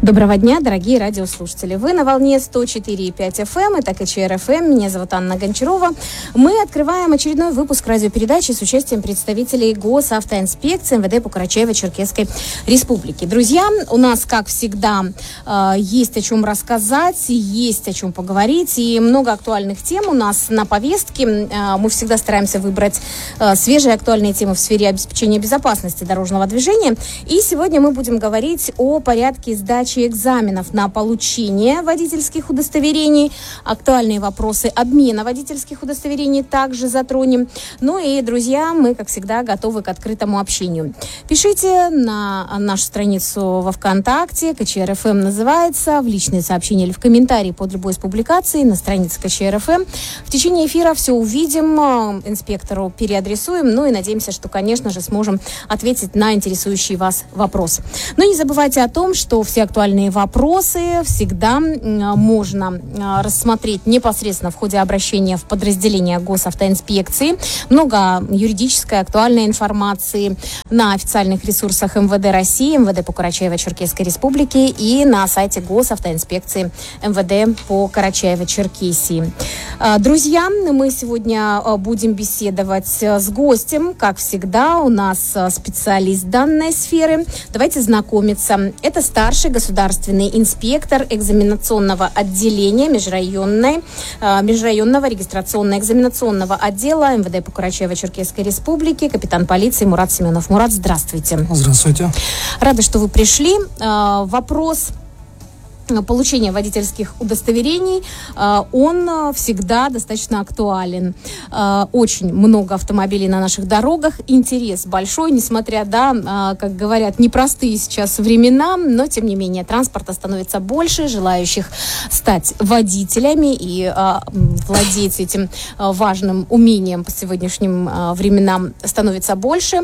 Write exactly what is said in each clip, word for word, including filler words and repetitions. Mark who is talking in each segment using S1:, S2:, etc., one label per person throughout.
S1: Доброго дня, дорогие радиослушатели. Вы на волне сто четыре и пять эф эм, это ка че эр эф эм. Меня зовут Анна Гончарова. Мы открываем очередной выпуск радиопередачи с участием представителей Госавтоинспекции эм вэ дэ по Карачаево-Черкесской Республике. Друзья, у нас, как всегда, есть о чем рассказать, есть о чем поговорить, и много актуальных тем у нас на повестке. Мы всегда стараемся выбрать свежие актуальные темы в сфере обеспечения безопасности дорожного движения. И сегодня мы будем говорить о порядке сдачи экзаменов на получение водительских удостоверений. Актуальные вопросы обмена водительских удостоверений также затронем. Ну и, друзья, мы, как всегда, готовы к открытому общению. Пишите на нашу страницу во ВКонтакте, ка че эр эф эм называется, в личные сообщения или в комментарии под любой из публикаций на странице ка че эр эф эм. В течение эфира все увидим, инспектору переадресуем, ну и надеемся, что, конечно же, сможем ответить на интересующий вас вопрос. Но не забывайте о том, что все актуальные вопросы всегда можно рассмотреть непосредственно в ходе обращения в подразделение Госавтоинспекции. Много юридической, актуальной информации на официальных ресурсах эм вэ дэ России, эм вэ дэ по Карачаево-Черкесской Республике и на сайте Госавтоинспекции эм вэ дэ по Карачаево-Черкесии. Друзья, мы сегодня будем беседовать с гостем. Как всегда, у нас специалист данной сферы. Давайте знакомиться. Это старший государственный инспектор экзаменационного отделения межрайонной, межрайонного регистрационно-экзаменационного отдела эм вэ дэ по Карачаево-Черкесской Республике, капитан полиции Мурат Семенов. Мурат, здравствуйте.
S2: Здравствуйте.
S1: Рада, что вы пришли. Вопрос получения водительских удостоверений, он всегда достаточно актуален. Очень много автомобилей на наших дорогах, интерес большой, несмотря, да, как говорят, непростые сейчас времена, но, тем не менее, транспорта становится больше, желающих стать водителями и владеть этим важным умением по сегодняшним временам становится больше,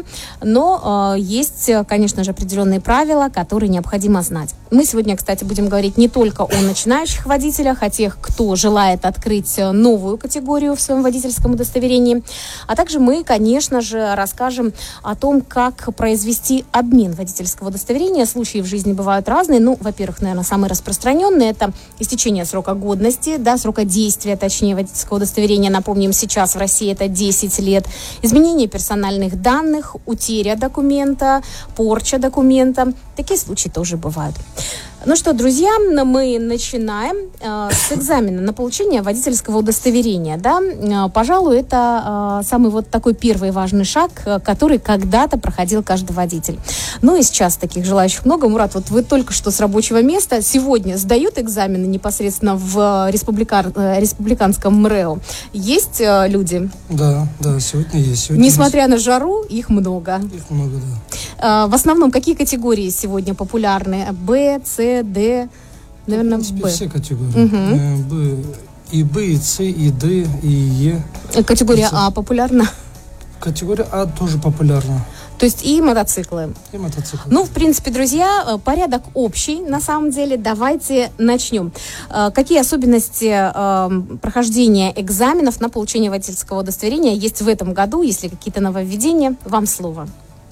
S1: но есть, конечно же, определенные правила, которые необходимо знать. Мы сегодня, кстати, будем говорить не только о начинающих водителях, о тех, кто желает открыть новую категорию в своем водительском удостоверении, а также мы, конечно же, расскажем о том, как произвести обмен водительского удостоверения. Случаи в жизни бывают разные. Ну, во-первых, наверное, самый распространенный – это истечение срока годности, да, срока действия, точнее, водительского удостоверения. Напомним, сейчас в России это десять лет. Изменение персональных данных, утеря документа, порча документа. Такие случаи тоже бывают. Ну что, друзья, мы начинаем э, с экзамена на получение водительского удостоверения. Да? Э, пожалуй, это э, самый вот такой первый важный шаг, э, который когда-то проходил каждый водитель. Ну и сейчас таких желающих много. Мурат, вот вы только что с рабочего места сегодня сдают экзамены непосредственно в республика... республиканском МРЭО. Есть э, люди?
S2: Да, да, сегодня есть. Сегодня
S1: Несмотря
S2: есть.
S1: на жару, их много.
S2: Их много, да.
S1: Э, в основном, какие категории сегодня популярны? Б, С, Д, наверное,
S2: в принципе,
S1: Б.
S2: все категории. Угу. Б, и Б, и С, и Д, и Е.
S1: Категория
S2: и
S1: А популярна?
S2: Категория А тоже популярна.
S1: То есть и мотоциклы.
S2: И мотоциклы.
S1: Ну, в принципе, друзья, порядок общий, на самом деле. Давайте начнем. Какие особенности э, прохождения экзаменов на получение водительского удостоверения есть в этом году? Если какие-то нововведения, вам слово.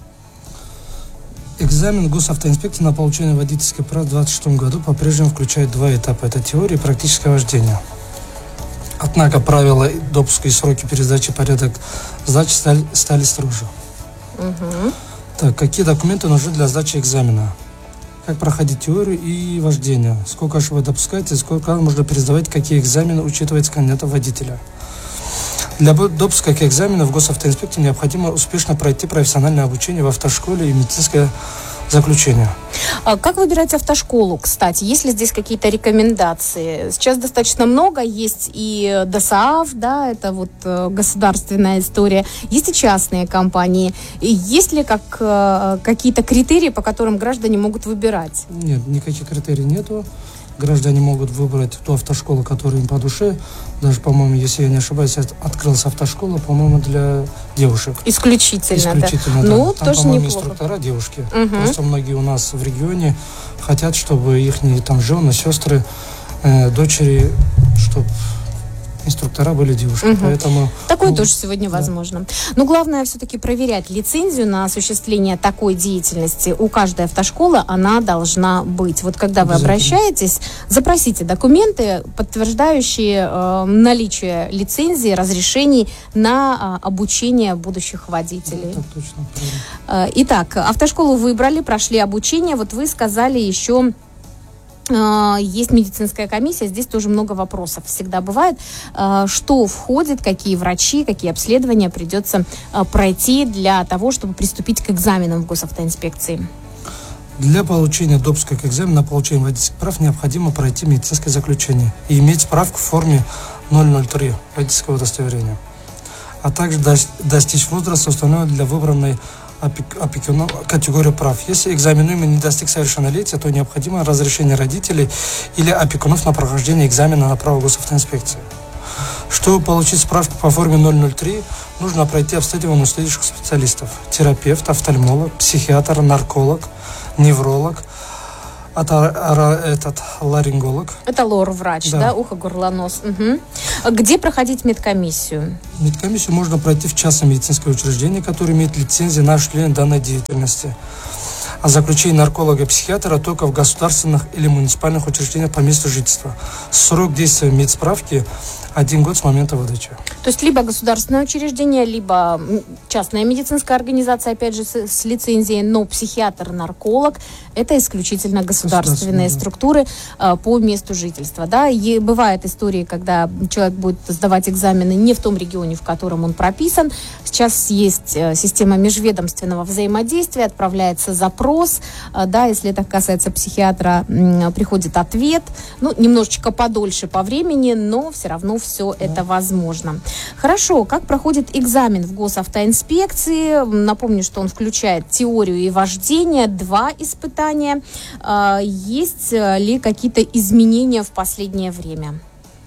S2: Экзамен Госавтоинспекции на получение водительских прав в двадцать шестом году по-прежнему включает два этапа. Это теория и практическое вождение. Однако правила допуска и сроки пересдачи, порядок сдачи стали, стали строже. Угу. Так, какие документы нужны для сдачи экзамена? Как проходить теорию и вождение? Сколько же вы допускаете, сколько можно пересдавать, какие экзамены учитывается кандидата водителя? Для допуска к экзамену в Госавтоинспекции необходимо успешно пройти профессиональное обучение в автошколе и медицинское заключение.
S1: А как выбирать автошколу, кстати? Есть ли здесь какие-то рекомендации? Сейчас достаточно много. Есть и ДОСААФ, да, это вот э, государственная история. Есть и частные компании. И есть ли как, э, какие-то критерии, по которым граждане могут выбирать?
S2: Нет, никаких критериев нету. Граждане могут выбрать ту автошколу, которая им по душе. Даже, по-моему, если я не ошибаюсь, открылась автошкола, по-моему, для девушек.
S1: Исключительно,
S2: Исключительно,
S1: да.
S2: да.
S1: Ну,
S2: там,
S1: тоже
S2: по-моему,
S1: неплохо.
S2: Инструктора девушки.
S1: Угу.
S2: Просто многие у нас в регионе хотят, чтобы их там жены, сестры, э, дочери, чтобы инструктора были девушки. Угу. Поэтому,
S1: Такое
S2: ну,
S1: тоже сегодня
S2: да.
S1: возможно. Но главное все-таки проверять лицензию на осуществление такой деятельности. У каждой автошколы она должна быть. Вот когда вы обращаетесь, запросите документы, подтверждающие э, наличие лицензии, разрешений на э, обучение будущих водителей.
S2: Да, так точно,
S1: правильно. Итак, автошколу выбрали, прошли обучение. Вот вы сказали еще... Есть медицинская комиссия, здесь тоже много вопросов всегда бывает. Что входит, какие врачи, какие обследования придется пройти для того, чтобы приступить к экзаменам в госавтоинспекции?
S2: Для получения допуска к экзамену на получение водительских прав необходимо пройти медицинское заключение и иметь справку в форме ноль ноль три водительского удостоверения, а также достичь возраста, установленного для выбранной опекуна категорию прав. Если экзаменуемый не достиг совершеннолетия, то необходимо разрешение родителей или опекунов на прохождение экзамена на право госавтоинспекции. Чтобы получить справку по форме ноль ноль три, нужно пройти обследование у следующих специалистов: терапевт, офтальмолог, психиатр, нарколог, невролог, это, этот ларинголог.
S1: Это лор-врач, да, да? Ухо, горло, нос. Угу. Где проходить медкомиссию?
S2: Медкомиссию можно пройти в частном медицинском учреждении, которое имеет лицензию на осуществление данной деятельности. А заключение нарколога и психиатра только в государственных или муниципальных учреждениях по месту жительства. Срок действия медсправки один год с момента выдачи.
S1: То есть либо государственное учреждение, либо частная медицинская организация, опять же, с, с лицензией, но психиатр, нарколог – это исключительно государственные структуры э, по месту жительства. Да? И бывают истории, когда человек будет сдавать экзамены не в том регионе, в котором он прописан. Сейчас есть э, система межведомственного взаимодействия, отправляется запрос, э, да, если это касается психиатра, э, приходит ответ, ну, немножечко подольше по времени, но все равно все это возможно. Хорошо, как проходит экзамен в госавтоинспекции? Напомню, что он включает теорию и вождение, два испытания. Есть ли какие-то изменения в последнее время?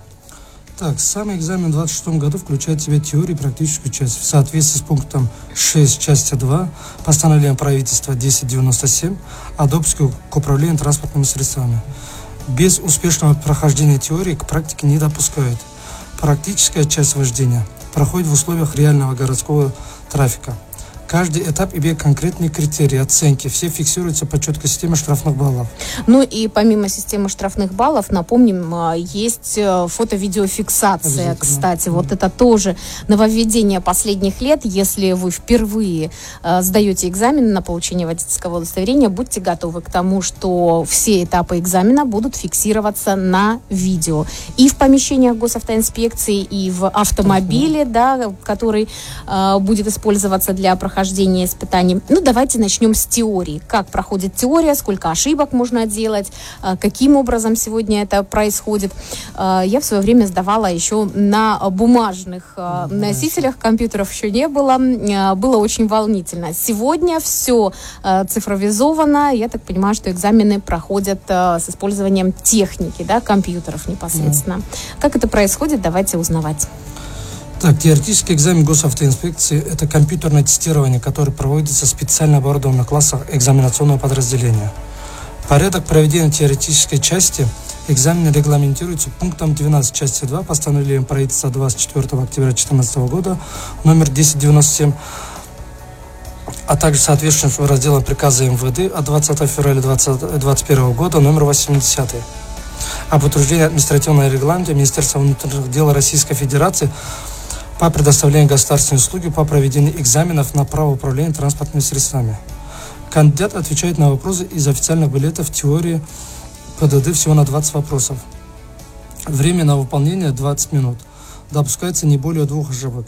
S2: Так, самый экзамен в двадцать шестом году включает в себя теорию и практическую часть. В соответствии с пунктом шесть части два постановления правительства тысяча девяносто семь о допуске к управлению транспортными средствами. Без успешного прохождения теории к практике не допускают. Практическая часть вождения проходит в условиях реального городского трафика. Каждый этап имеет конкретные критерии оценки. Все фиксируются по четкой системе штрафных баллов. Ну и помимо системы штрафных баллов, напомним, есть фото-видеофиксация, кстати. Mm-hmm. Вот это тоже нововведение последних лет. Если вы впервые э, сдаете экзамен на получение водительского удостоверения, будьте готовы к тому, что все этапы экзамена будут фиксироваться на видео. И в помещениях госавтоинспекции, и в автомобиле, mm-hmm. да, который э, будет использоваться для прохождения испытаний. Ну, давайте начнем с теории. Как проходит теория, сколько ошибок можно делать, каким образом сегодня это происходит. Я в свое время сдавала еще на бумажных носителях, компьютеров еще не было. Было очень волнительно. Сегодня все цифровизовано. Я так понимаю, что экзамены проходят с использованием техники, да, компьютеров непосредственно. Mm. Как это происходит, давайте узнавать. Так, теоретический экзамен госавтоинспекции – это компьютерное тестирование, которое проводится в специально оборудованных классах экзаменационного подразделения. Порядок проведения теоретической части экзамена регламентируется пунктом двенадцать части два постановлением правительства двадцать четвёртого октября две тысячи четырнадцатого года номер тысяча девяносто семь, а также соответствующим разделом приказа МВД от двадцатого февраля две тысячи двадцать первого года номер восемьдесят об утверждении административного регламента Министерства внутренних дел Российской Федерации по предоставлению государственной услуги по проведению экзаменов на право управления транспортными средствами. Кандидат отвечает на вопросы из официальных билетов теории ПДД всего на двадцать вопросов. Время на выполнение двадцать минут. Допускается не более двух ошибок.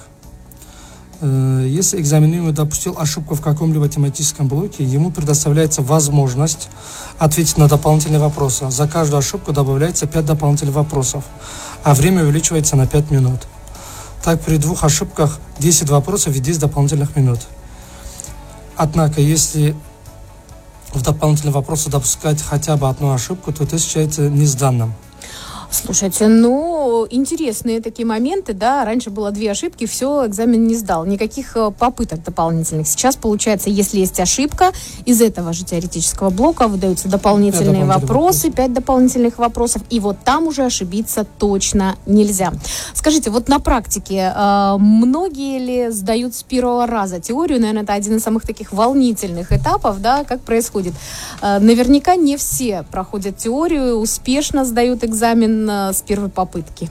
S2: Если экзаменуемый допустил ошибку в каком-либо тематическом блоке, ему предоставляется возможность ответить на дополнительные вопросы. За каждую ошибку добавляется пять дополнительных вопросов, а время увеличивается на пять минут. Так, при двух ошибках десять вопросов и десять дополнительных минут. Однако, если в дополнительные вопросы допускать хотя бы одну ошибку, то это считается несданным.
S1: Слушайте, ну, ну, интересные такие моменты, да, раньше было две ошибки, все, экзамен не сдал, никаких попыток дополнительных. Сейчас, получается, если есть ошибка, из этого же теоретического блока выдаются дополнительные вопросы, пять дополнительных вопросов, и вот там уже ошибиться точно нельзя. Скажите, вот на практике э, многие ли сдают с первого раза теорию? Наверное, это один из самых таких волнительных этапов, да, как происходит. Э, наверняка не все проходят теорию, успешно сдают экзамен э, с первой попытки.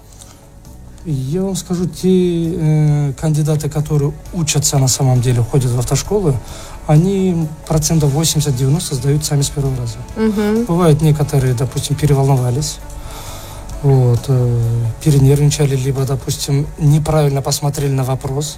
S2: Я вам скажу, те э, кандидаты, которые учатся на самом деле, ходят в автошколы, они процентов восемьдесят-девяносто сдают сами с первого раза. Угу. Бывают некоторые, допустим, переволновались, вот, э, перенервничали, либо, допустим, неправильно посмотрели на вопрос,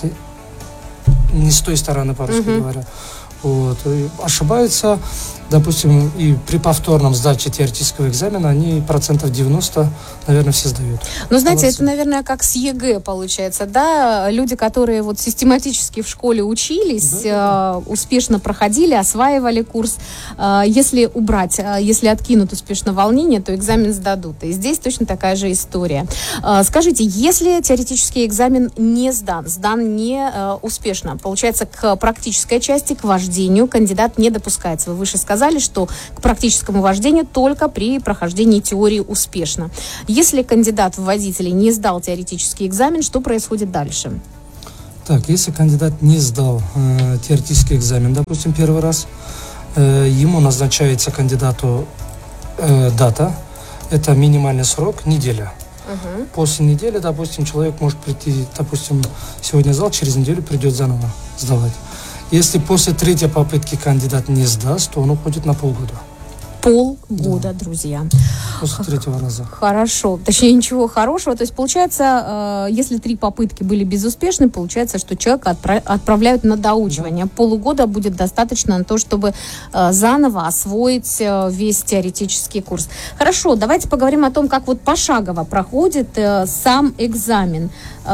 S2: не с той стороны, по-русски угу. говоря. Вот, ошибаются, допустим, и при повторном сдаче теоретического экзамена они процентов девяносто, наверное, все сдают.
S1: Ну, знаете, молодцы. Это, наверное, как с ЕГЭ получается, да? Люди, которые вот систематически в школе учились, да, э, успешно проходили, осваивали курс. Э, если убрать, э, если откинут успешно волнение, то экзамен сдадут. И здесь точно такая же история. Э, скажите, если теоретический экзамен не сдан, сдан не э, успешно, получается, к практической части, к вождению, кандидат не допускается. Вы выше сказали, что к практическому вождению только при прохождении теории успешно. Если кандидат в водители не сдал теоретический экзамен, что происходит дальше?
S2: Так, если кандидат не сдал э, теоретический экзамен, допустим, первый раз, э, ему назначается кандидату э, дата, это минимальный срок, неделя. Угу. После недели, допустим, человек может прийти, допустим, сегодня сдал, через неделю придет заново сдавать. Если после третьей попытки кандидат не сдаст, то он уходит на полгода.
S1: Полгода, да. Друзья.
S2: После третьего раза.
S1: Хорошо. Точнее, ничего хорошего. То есть, получается, если три попытки были безуспешны, получается, что человека отправ... отправляют на доучивание. Да. Полугода будет достаточно на то, чтобы заново освоить весь теоретический курс. Хорошо, давайте поговорим о том, как вот пошагово проходит сам экзамен.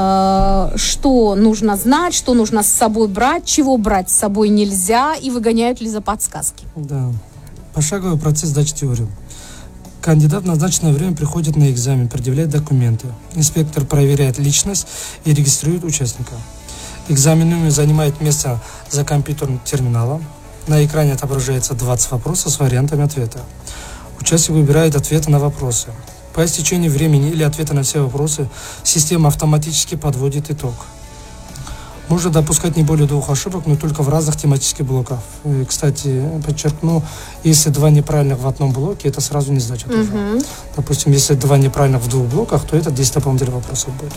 S1: Что нужно знать, что нужно с собой брать, чего брать с собой нельзя, и выгоняют ли за подсказки.
S2: Да. Пошаговый процесс сдачи теории. Кандидат в назначенное время приходит на экзамен, предъявляет документы. Инспектор проверяет личность и регистрирует участника. Экзаменуемый занимает место за компьютерным терминалом. На экране отображается двадцать вопросов с вариантами ответа. Участник выбирает ответы на вопросы. По истечении времени или ответа на все вопросы система автоматически подводит итог. Можно допускать не более двух ошибок, но только в разных тематических блоках. И, кстати, подчеркну, если два неправильных в одном блоке, это сразу не сдача тоже. Uh-huh. Допустим, если два неправильных в двух блоках, то это десять дополнительных вопросов будет.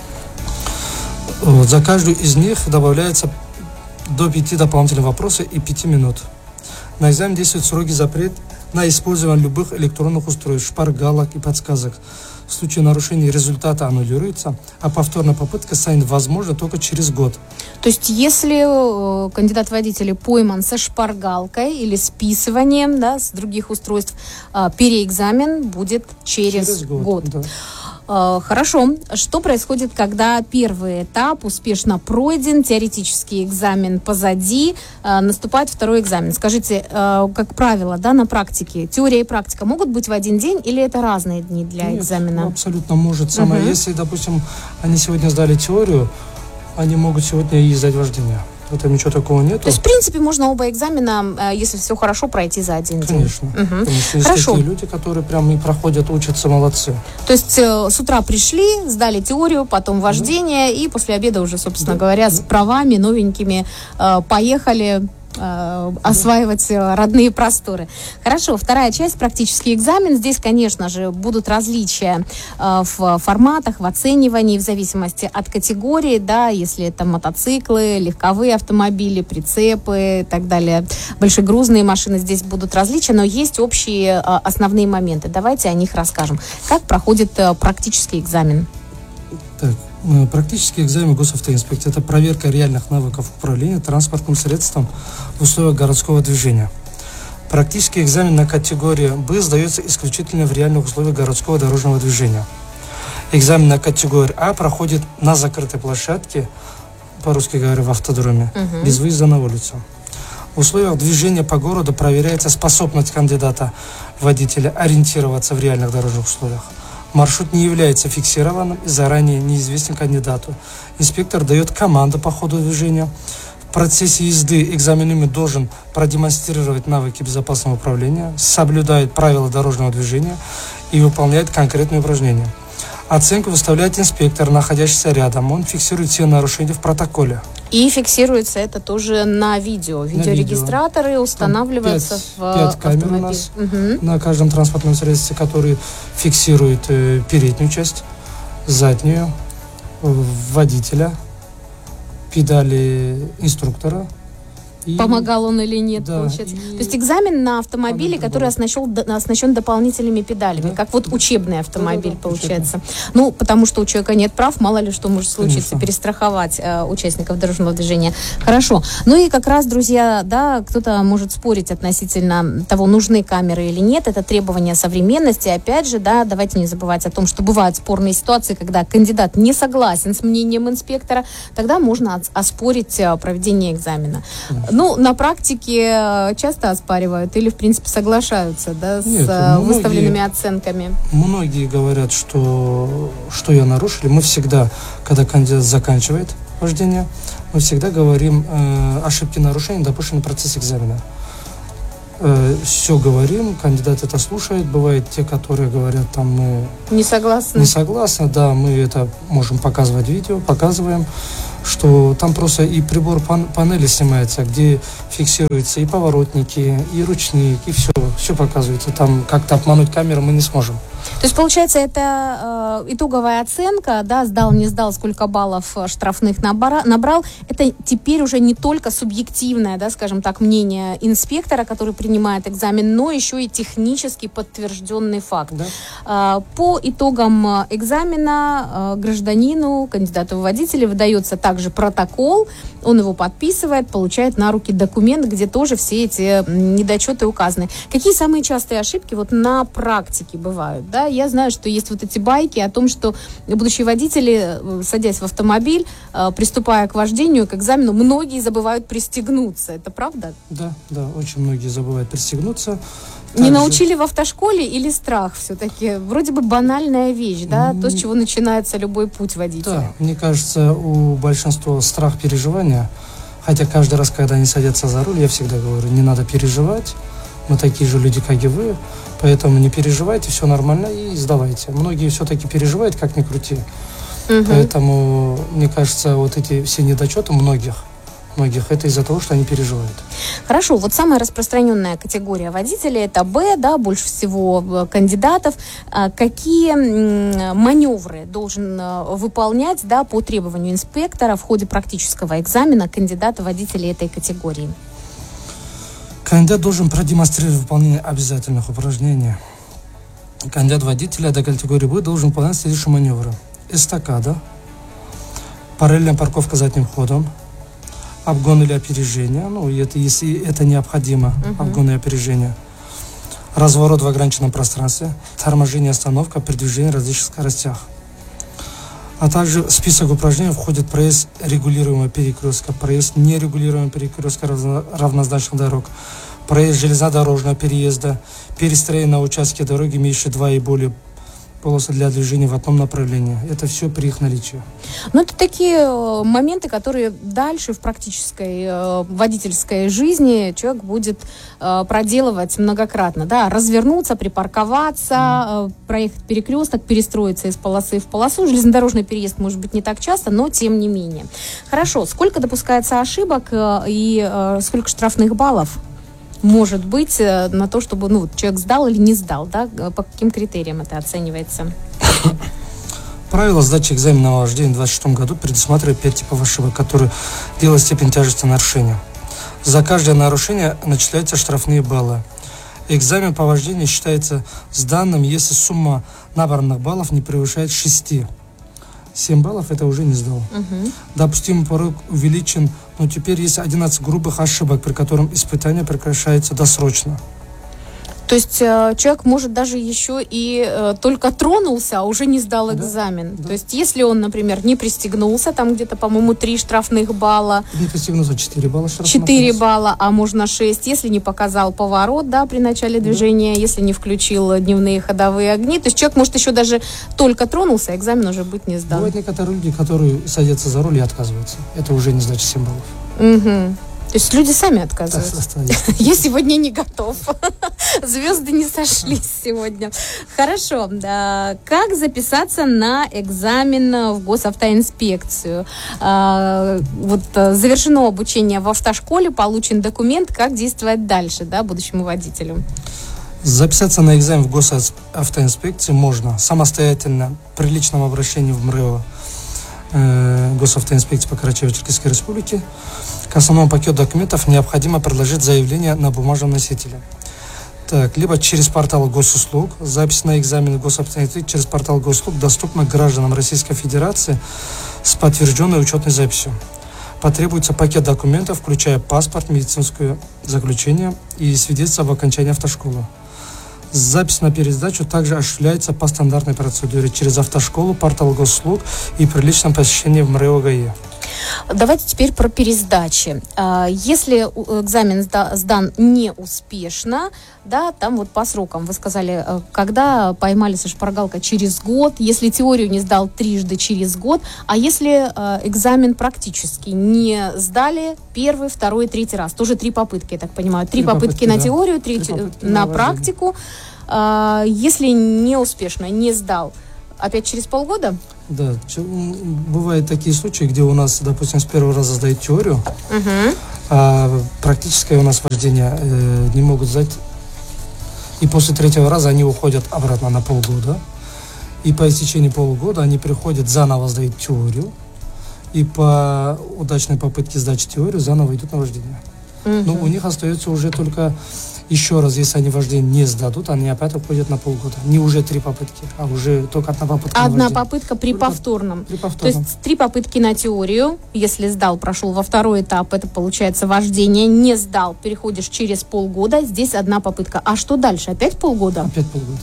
S2: Вот, за каждую из них добавляется до пяти дополнительных вопросов и пяти минут. На экзамен действует строгий запрет на использование любых электронных устройств, шпаргалок и подсказок. В случае нарушения результата аннулируется, а повторная попытка станет возможна только через год.
S1: То есть, если э, кандидат водителя пойман со шпаргалкой или списыванием, да, с других устройств, э, переэкзамен будет через, через год. год. Да. Хорошо. Что происходит, когда первый этап успешно пройден, теоретический экзамен позади, наступает второй экзамен? Скажите, как правило, да, на практике, теория и практика могут быть в один день или это разные дни для Нет, экзамена?
S2: Ну, абсолютно может. Самое, угу. Если, допустим, они сегодня сдали теорию, они могут сегодня и сдать вождение. В этом ничего такого нет.
S1: То есть, в принципе, можно оба экзамена, если все хорошо, пройти за один
S2: Конечно.
S1: день. Угу.
S2: Конечно. Есть такие люди, которые прям и проходят, учатся, молодцы.
S1: То есть, с утра пришли, сдали теорию, потом вождение, да. И после обеда уже, собственно да. говоря, с правами новенькими поехали осваивать родные просторы. Хорошо, вторая часть, практический экзамен. Здесь, конечно же, будут различия в форматах, в оценивании, в зависимости от категории, да, если это мотоциклы, легковые автомобили, прицепы и так далее. Большегрузные машины, здесь будут различия, но есть общие основные моменты. Давайте о них расскажем. Как проходит практический экзамен?
S2: Так. Практический экзамен госавтоинспекции – это проверка реальных навыков управления транспортным средством в условиях городского движения. Практический экзамен на категории «Б» сдается исключительно в реальных условиях городского дорожного движения. Экзамен на категорию «А» проходит на закрытой площадке, по-русски говоря, в автодроме, угу. без выезда на улицу. В условиях движения по городу проверяется способность кандидата-водителя ориентироваться в реальных дорожных условиях. Маршрут не является фиксированным и заранее неизвестен кандидату. Инспектор дает команду по ходу движения. В процессе езды экзаменуемый должен продемонстрировать навыки безопасного управления, соблюдает правила дорожного движения и выполняет конкретные упражнения. Оценку выставляет инспектор, находящийся рядом. Он фиксирует все нарушения в протоколе.
S1: И фиксируется это тоже на видео. Видеорегистраторы видео. устанавливаются
S2: пять,
S1: в
S2: пять
S1: автомобиль.
S2: камер у нас
S1: угу.
S2: на каждом транспортном средстве, которые фиксируют э, переднюю часть, заднюю, водителя, педали инструктора. И...
S1: Помогал он или нет,
S2: да,
S1: получается.
S2: И...
S1: То есть экзамен на автомобиле, Помогал. который оснащен, оснащен дополнительными педалями, да? Как вот учебный автомобиль, да, да, получается. Учебный. Ну, потому что у человека нет прав, мало ли что может случиться, Конечно. перестраховать э, участников дорожного движения. Хорошо. Ну и как раз, друзья, да, кто-то может спорить относительно того, нужны камеры или нет. Это требование современности. Опять же, да, давайте не забывать о том, что бывают спорные ситуации, когда кандидат не согласен с мнением инспектора, тогда можно оспорить проведение экзамена. Ну, на практике часто оспаривают или, в принципе, соглашаются, да, с Нет, многие, выставленными оценками?
S2: Многие говорят, что, что я нарушил. Мы всегда, когда кандидат заканчивает вождение, мы всегда говорим э, ошибки нарушения, допущенные в процессе экзамена. Э, все говорим, кандидат это слушает. Бывают те, которые говорят, там мы...
S1: Не согласны?
S2: Не согласны, да, мы это можем показывать видео, показываем, что там просто и прибор пан- панели снимается, где фиксируются и поворотники, и ручник, и все, все показывается. Там как-то обмануть камеру мы не сможем.
S1: То есть, получается, это э, итоговая оценка, да, сдал, не сдал, сколько баллов штрафных набора, набрал. Это теперь уже не только субъективное, да, скажем так, мнение инспектора, который принимает экзамен, но еще и технически подтвержденный факт. Да. Э, по итогам экзамена э, гражданину, кандидату в водители, выдается также протокол, он его подписывает, получает на руки документ, где тоже все эти недочеты указаны. Какие самые частые ошибки вот на практике бывают? Да? Я знаю, что есть вот эти байки о том, что будущие водители, садясь в автомобиль, приступая к вождению, к экзамену, многие забывают пристегнуться. Это правда?
S2: Да, да, очень многие забывают пристегнуться.
S1: Также... Не научили в автошколе или страх все-таки? Вроде бы банальная вещь, да? Mm. То, с чего начинается любой путь водителя.
S2: Да, мне кажется, у большинства страх переживания. Хотя каждый раз, когда они садятся за руль, я всегда говорю, не надо переживать. Мы такие же люди, как и вы. Поэтому не переживайте, все нормально и сдавайте. Многие все-таки переживают, как ни крути. Mm-hmm. Поэтому, мне кажется, вот эти все недочеты многих, многих, это из-за того, что они переживают.
S1: Хорошо, вот самая распространенная категория водителей это Б, да, больше всего кандидатов. Какие маневры должен выполнять, да, по требованию инспектора в ходе практического экзамена кандидата водителей этой категории?
S2: Кандидат должен продемонстрировать выполнение обязательных упражнений. Кандидат водителя до категории Б должен выполнять следующие маневры: эстакада, параллельная парковка задним ходом, обгон или опережение, ну, это, если это необходимо, uh-huh. обгон и опережение, разворот в ограниченном пространстве, торможение, остановка при движении в различных скоростях. А также в список упражнений входит проезд регулируемого перекрестка, проезд нерегулируемого перекрестка равнозначных дорог, проезд железнодорожного переезда, перестроение на участке дороги, имеющие два и более полосы для движения в одном направлении. Это все при их наличии.
S1: Ну, это такие моменты, которые дальше в практической э, водительской жизни человек будет э, проделывать многократно. Да? Развернуться, припарковаться, mm. э, проехать перекресток, перестроиться из полосы в полосу. Железнодорожный переезд может быть не так часто, но тем не менее. Хорошо. Сколько допускается ошибок э, и э, сколько штрафных баллов может быть на то, чтобы, ну, человек сдал или не сдал, да? По каким критериям это оценивается?
S2: Правила сдачи экзамена на вождение в двадцать шестом году предусматривает пять типов ошибок, которые делают степень тяжести нарушения. За каждое нарушение начисляются штрафные баллы. Экзамен по вождению считается сданным, если сумма набранных баллов не превышает шести. семь баллов это уже не сдал. Угу. Допустимый порог увеличен, но теперь есть одиннадцать грубых ошибок, при котором испытание прекращается досрочно.
S1: То есть э, человек может даже еще и э, только тронулся, а уже не сдал экзамен. Да, да. То есть если он, например, не пристегнулся, там где-то, по-моему, три штрафных балла.
S2: Не пристегнулся, четыре балла штрафных.
S1: четыре балла, а можно шесть. Если не показал поворот, да, при начале движения, да. Если не включил дневные ходовые огни. То есть человек может еще даже только тронулся, а экзамен уже быть не сдан.
S2: Бывают некоторые люди, которые садятся за руль и отказываются. Это уже не сдача семь баллов.
S1: Угу. То есть люди сами отказываются. Я сегодня не готов. Звезды не сошлись сегодня. Хорошо. Как записаться на экзамен в госавтоинспекцию? Вот завершено обучение в автошколе, получен документ. Как действовать дальше, да, будущему водителю?
S2: Записаться на экзамен в госавтоинспекции можно самостоятельно при личном обращении в МРЭО Госавтоинспекции по Карачаево-Черкесской Республике. К основному пакету документов необходимо предложить заявление на бумажном носителе. Так, либо через портал госуслуг. Запись на экзамен в госавтоинспекции через портал госуслуг доступна гражданам Российской Федерации с подтвержденной учетной записью. Потребуется пакет документов, включая паспорт, медицинское заключение и свидетельство об окончании автошколы. Запись на пересдачу также осуществляется по стандартной процедуре через автошколу, портал госуслуг и при личном посещении в МРЭО ГАИ.
S1: Давайте теперь про пересдачи. Если экзамен сдан не успешно, да, там вот по срокам вы сказали, когда поймали со шпаргалкой через год, если теорию не сдал трижды через год, а если экзамен практически не сдали первый, второй, третий раз, тоже три попытки, я так понимаю, три, три попытки, попытки на да. теорию, три, три на, на практику, если не успешно, не сдал, опять через полгода?
S2: Да, бывают такие случаи, где у нас, допустим, с первого раза сдают теорию, uh-huh. а практическое у нас вождение э, не могут сдать. И после третьего раза они уходят обратно на полгода. И по истечении полугода они приходят, заново сдают теорию. И по удачной попытке сдачи теорию заново идут на вождение. Uh-huh. Но у них остается уже только... Еще раз, если они вождение не сдадут, они опять уходят на полгода. Не уже три попытки, а уже только одна попытка.
S1: Одна попытка при только повторном.
S2: При повторном.
S1: То есть три попытки на теорию. Если сдал, прошел во второй этап, это получается вождение. Не сдал, переходишь через полгода. Здесь одна попытка. А что дальше? Опять полгода?
S2: Опять полгода.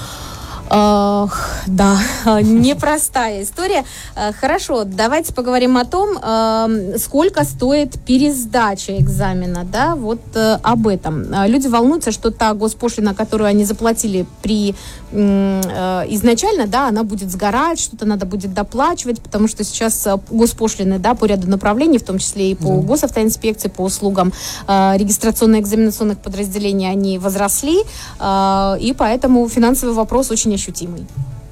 S1: Uh, да, непростая история. Uh, хорошо, давайте поговорим о том, uh, сколько стоит пересдача экзамена, да, вот uh, об этом. Uh, люди волнуются, что та госпошлина, которую они заплатили при uh, изначально, да, она будет сгорать, что-то надо будет доплачивать, потому что сейчас uh, госпошлины, да, по ряду направлений, в том числе и по да. госавтоинспекции, по услугам uh, регистрационно-экзаменационных подразделений, они возросли, uh, и поэтому финансовый вопрос очень ощутимый.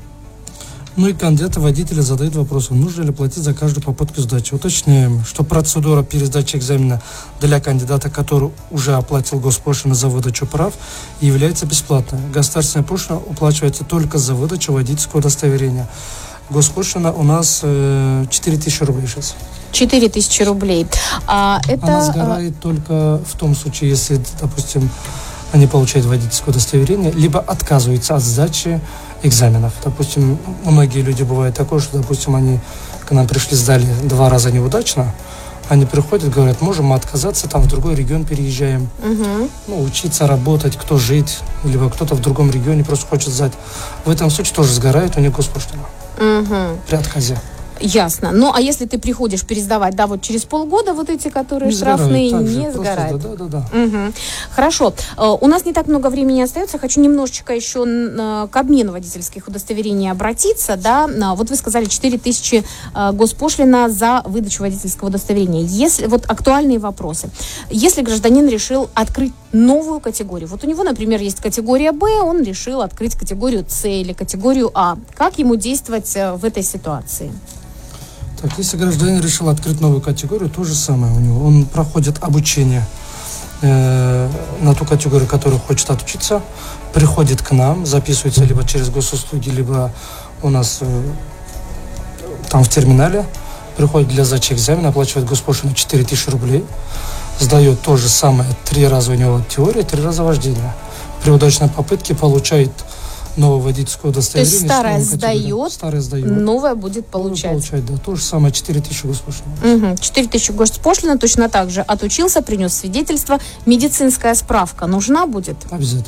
S2: Ну и кандидаты водители задают вопросы, нужно ли платить за каждую попытку сдачи. Уточняем, что процедура пересдачи экзамена для кандидата, который уже оплатил госпошлину за выдачу прав, является бесплатной. Государственная пошлина уплачивается только за выдачу водительского удостоверения. Госпошлина у нас э, четыре тысячи рублей сейчас. четыре тысячи рублей. А это... Она сгорает только в том случае, если, допустим, они получают водительское удостоверение, либо отказываются от сдачи экзаменов. Допустим, многие люди бывает такое, что, допустим, они к нам пришли, сдали два раза неудачно, они приходят, говорят, можем мы отказаться, там в другой регион переезжаем, угу. ну, учиться, работать, кто жить, либо кто-то в другом регионе просто хочет сдать. В этом случае тоже сгорает у них госпошлина угу. при отказе.
S1: Ясно. Ну, а если ты приходишь пересдавать, да, вот через полгода вот эти, которые не штрафные, сгорают, не сгорают.
S2: Да, да, да.
S1: Угу. Хорошо. Uh, у нас не так много времени остается. Хочу немножечко еще uh, к обмену водительских удостоверений обратиться, да. Uh, вот вы сказали четыре тысячи uh, госпошлина за выдачу водительского удостоверения. Если, вот актуальные вопросы. Если гражданин решил открыть новую категорию, вот у него, например, есть категория Б, он решил открыть категорию С или категорию А. Как ему действовать uh, в этой ситуации?
S2: Так, если гражданин решил открыть новую категорию, то же самое у него. Он проходит обучение э, на ту категорию, которую хочет отучиться, приходит к нам, записывается либо через госуслуги, либо у нас э, там в терминале, приходит для сдачи экзамена, оплачивает госпошлину четыре тысячи рублей, сдает то же самое, три раза у него теория, три раза вождение. При удачной попытке получает новое водительское удостоверение.
S1: То есть старое сдает,
S2: старое сдает,
S1: новое будет получать.
S2: Новое получать, да. То же самое, четыре тысячи госпошлина.
S1: Угу. четыре тысячи госпошлина, точно так же отучился, принес свидетельство. Медицинская справка нужна будет?
S2: Обязательно.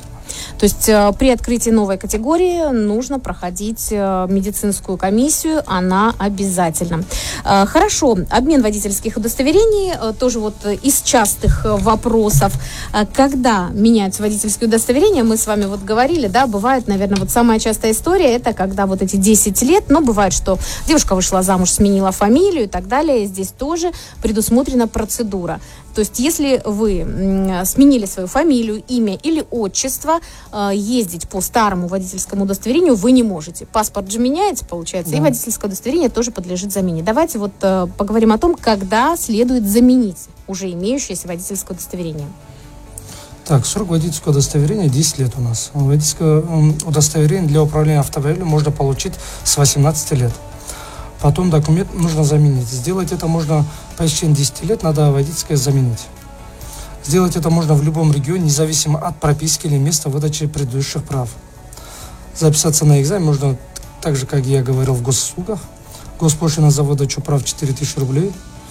S1: То есть э, при открытии новой категории нужно проходить э, медицинскую комиссию, она обязательна. Э, хорошо, обмен водительских удостоверений, э, тоже вот из частых вопросов. Э, когда меняются водительские удостоверения, мы с вами вот говорили, да, бывает, наверное, вот самая частая история, это когда вот эти десять лет, но бывает, что девушка вышла замуж, сменила фамилию и так далее, здесь тоже предусмотрена процедура. То есть, если вы м, сменили свою фамилию, имя или отчество, э, ездить по старому водительскому удостоверению вы не можете. Паспорт же меняется, получается, да. И водительское удостоверение тоже подлежит замене. Давайте вот э, поговорим о том, когда следует заменить уже имеющееся водительское удостоверение.
S2: Так, срок водительского удостоверения десять лет у нас. Водительское удостоверение для управления автомобилем можно получить с восемнадцати лет. Потом документ нужно заменить. Сделать это можно по истечении десяти лет, надо водительское заменить. Сделать это можно в любом регионе, независимо от прописки или места выдачи предыдущих прав. Записаться на экзамен можно так же, как я говорил, в госуслугах. Госпошлина за выдачу прав четыре тысячи рублей.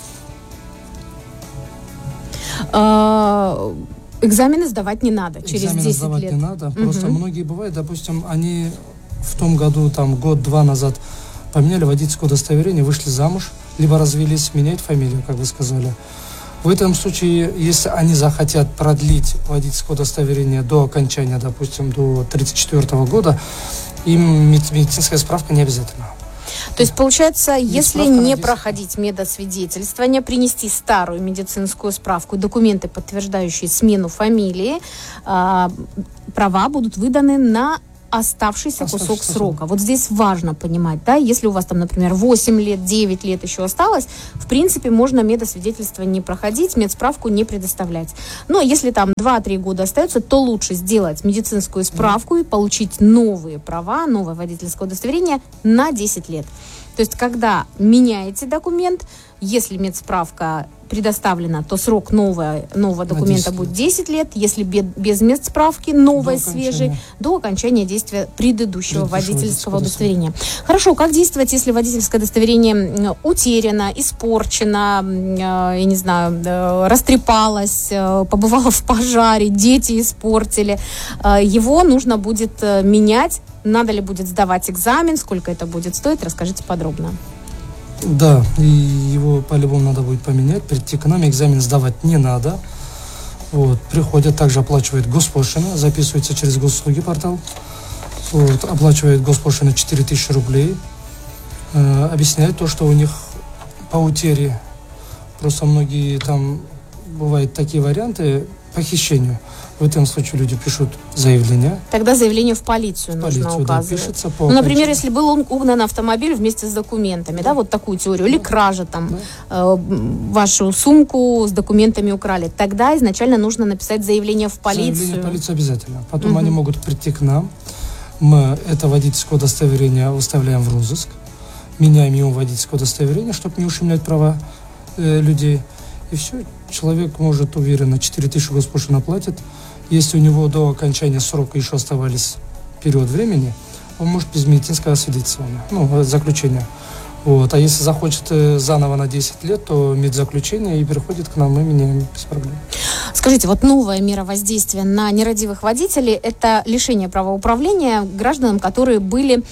S1: Экзамены сдавать не надо через
S2: Экзамены
S1: десять
S2: сдавать
S1: лет.
S2: не надо. Просто угу. Многие бывают, допустим, они в том году, там, год-два назад поменяли водительское удостоверение, вышли замуж, либо развелись, менять фамилию, как вы сказали. В этом случае, если они захотят продлить водительское удостоверение до окончания, допустим, до тридцать четвёртого года, им медицинская справка не обязательно.
S1: То есть, получается, если не проходить медосвидетельствование, принести старую медицинскую справку, документы, подтверждающие смену фамилии, э, права будут выданы на оставшийся
S2: Оставшийся
S1: кусок срока. Вот здесь важно понимать, да, если у вас там, например, восемь лет, девять лет еще осталось, в принципе, можно медосвидетельство не проходить, медсправку не предоставлять. Но если там два-три года остается, то лучше сделать медицинскую справку и получить новые права, новое водительское удостоверение на десять лет. То есть, когда меняете документ, если медсправка предоставлена, то срок нового, нового документа десять будет десять лет. Если без, без медсправки, новой, свежей, до окончания действия предыдущего, предыдущего водительского удостоверения. Хорошо, как действовать, если водительское удостоверение утеряно, испорчено, я не знаю, растрепалось, побывало в пожаре, дети испортили? Его нужно будет менять. Надо ли будет сдавать экзамен, сколько это будет стоить? Расскажите подробно.
S2: Да, и его по-любому надо будет поменять, прийти к нам, экзамен сдавать не надо. Вот, приходят, также оплачивают госпошлину, записываются через госуслуги портал, вот, оплачивают госпошлину четыре тысячи рублей, э, объясняют то, что у них по утере, просто многие там бывают такие варианты по хищению. В этом случае люди пишут заявление.
S1: Тогда заявление в полицию, в полицию нужно указывать. Да, пишется по ну, например, если был он угнан автомобиль вместе с документами, да, да вот такую теорию, или кража там, да. э, вашу сумку с документами украли, тогда изначально нужно написать заявление в полицию.
S2: Заявление в полицию обязательно. Потом угу. они могут прийти к нам, мы это водительское удостоверение выставляем в розыск, меняем ему водительское удостоверение, чтобы не ущемлять права э, людей. И все, человек может уверенно четыре тысячи госпошлины платит. Если у него до окончания срока еще оставались период времени, он может без медицинского свидетельствования, ну, заключения. Вот. А если захочет заново на десять лет, то медзаключение и переходит к нам, мы меняем без проблем.
S1: Скажите, вот новая мера воздействия на нерадивых водителей – это лишение права управления гражданам, которые были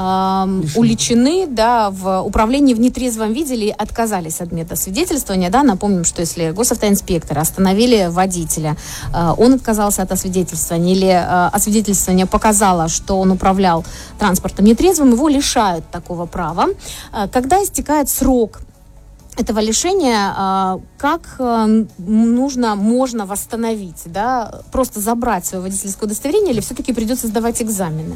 S1: э, уличены, да, в управлении в нетрезвом виде или отказались от медосвидетельствования. Да? Напомним, что если госавтоинспекторы остановили водителя, э, он отказался от освидетельствования или э, освидетельствование показало, что он управлял транспортом нетрезвым, его лишают такого права. Когда истекает срок этого лишения, как нужно, можно восстановить, да? Просто забрать свое водительское удостоверение или все-таки придется сдавать экзамены?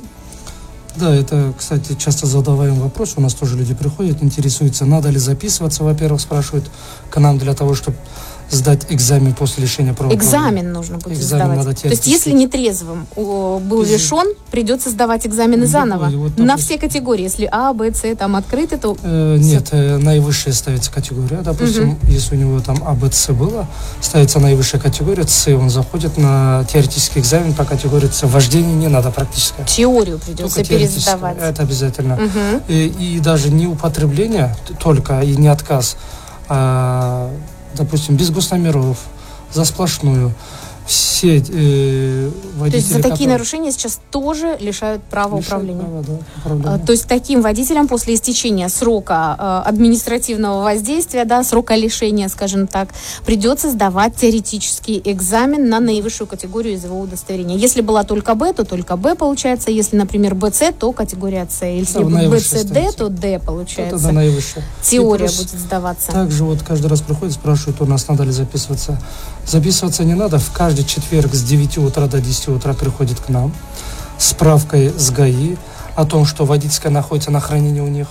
S2: Да, это, кстати, часто задаваемый вопрос. У нас тоже люди приходят, интересуются, надо ли записываться, во-первых, спрашивают к нам для того, чтобы сдать экзамен после лишения права.
S1: Экзамен нужно будет экзамен сдавать. То есть, если нетрезвым был лишен, придется сдавать экзамены заново. Вот, на все категории. Если А, Б, С там открыты, то...
S2: Э, нет, э, наивысшая ставится категория. Допустим, угу. если у него там А, Б, С было, ставится наивысшая категория С, он заходит на теоретический экзамен по категории С. Вождение не надо практически.
S1: Теорию придется пересдавать.
S2: Это обязательно. Угу. И, и даже не употребление только, и не отказ, а... допустим, без госномеров, за сплошную. все э, водители...
S1: То есть за такие
S2: которые...
S1: нарушения сейчас тоже лишают права лишают управления?
S2: Права, да, управления.
S1: То есть таким водителям после истечения срока э, административного воздействия, да, срока лишения, скажем так, придется сдавать теоретический экзамен на наивысшую категорию из его удостоверения. Если была только Б, то только Б получается. Если, например, Б С, то категория С. Если
S2: да,
S1: Б С Д, то Д получается.
S2: Это наивысшая.
S1: Теория будет сдаваться.
S2: Также вот каждый раз приходит, спрашивают, у нас надо ли записываться. Записываться не надо. В каждый четверг с девяти утра до десяти утра приходит к нам с справкой с ГАИ о том, что водительская находится на хранении у них.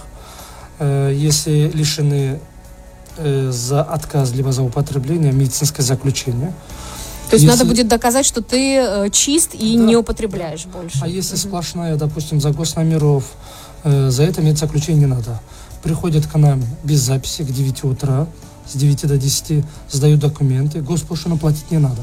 S2: Если лишены за отказ либо за употребление, медицинское заключение.
S1: То есть
S2: если...
S1: надо будет доказать, что ты э, чист и да. не употребляешь больше.
S2: А если mm-hmm. сплошная, допустим, за госномеров, э, за это медзаключение не надо. Приходят к нам без записи к девяти утра, с девяти до десяти, сдают документы, госпошлину платить не надо.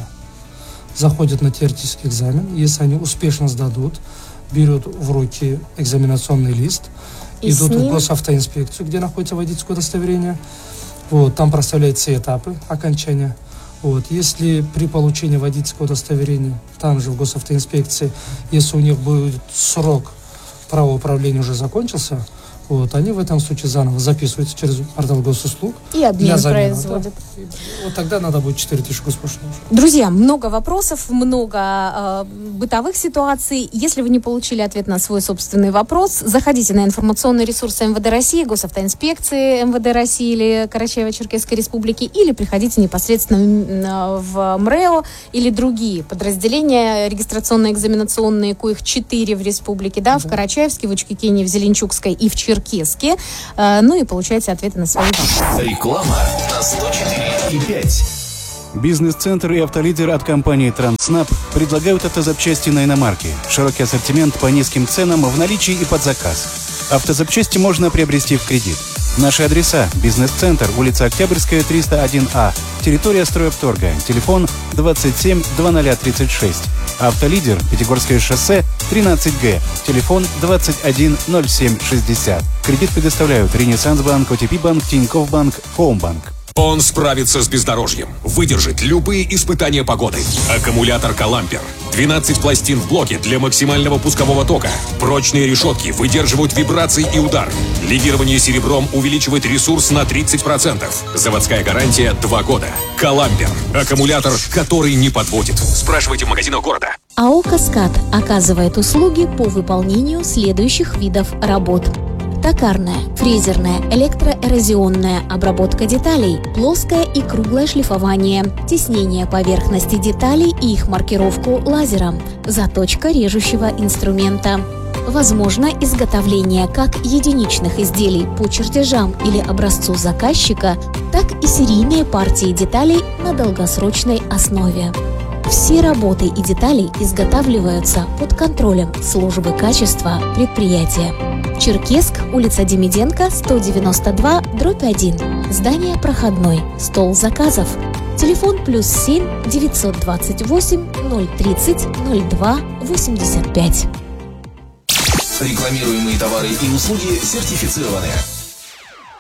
S2: Заходят на теоретический экзамен, если они успешно сдадут, берут в руки экзаменационный лист, и идут ним... в госавтоинспекцию, где находится водительское удостоверение. Вот, там проставляют все этапы окончания. Вот, если при получении водительского удостоверения, там же в госавтоинспекции, если у них будет срок права управления уже закончился, вот, они в этом случае заново записываются через портал госуслуг.
S1: И обмен производят.
S2: Да. Вот тогда надо будет четыре тысячи госпошлин.
S1: Друзья, много вопросов, много э, бытовых ситуаций. Если вы не получили ответ на свой собственный вопрос, заходите на информационные ресурсы эм вэ дэ России, госавтоинспекции эм вэ дэ России или Карачаево-Черкесской республики, или приходите непосредственно в МРЭО или другие подразделения регистрационно-экзаменационные, коих четыре в республике, да, да. в Карачаевске, в Учкикене, в Зеленчукской и в Черкеске. Черкеске, ну и получайте ответы на свои вопросы.
S3: Реклама на сто четыре и пять.
S4: Бизнес-центр и автолидер от компании «Транснаб» предлагают автозапчасти на иномарки. Широкий ассортимент по низким ценам в наличии и под заказ. Автозапчасти можно приобрести в кредит. Наши адреса: Бизнес-центр, улица Октябрьская, триста один А, территория стройавторга, телефон двадцать семь двадцать тридцать шесть. Автолидер, Пятигорское шоссе, тринадцать Г, телефон двадцать один ноль семь шестьдесят. Кредит предоставляют Ренессанс-банк, о тэ пи-банк, Тинькофф-банк, Хоумбанк.
S3: Он справится с бездорожьем, выдержит любые испытания погоды. Аккумулятор «Калампер». двенадцать пластин в блоке для максимального пускового тока. Прочные решетки выдерживают вибрации и удар. Легирование серебром увеличивает ресурс на тридцать процентов. Заводская гарантия два года. «Калампер». Аккумулятор, который не подводит. Спрашивайте в магазинах города.
S5: АО «Каскад» оказывает услуги по выполнению следующих видов работ. Токарная, фрезерная, электроэрозионная обработка деталей, плоское и круглое шлифование, теснение поверхности деталей и их маркировку лазером, заточка режущего инструмента. Возможно изготовление как единичных изделий по чертежам или образцу заказчика, так и серийные партии деталей на долгосрочной основе. Все работы и детали изготавливаются под контролем службы качества предприятия. Черкесск, улица Демиденко, сто девяносто два, дробь один. Здание проходной. Стол заказов. Телефон плюс семь девятьсот двадцать восемь ноль тридцать ноль два восемьдесят пять.
S3: Рекламируемые товары и услуги сертифицированы.